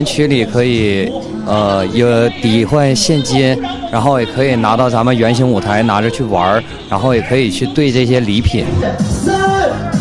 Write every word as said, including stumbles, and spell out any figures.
区里可以呃有抵换现金，然后也可以拿到咱们圆形舞台拿着去玩，然后也可以去兑这些礼品。三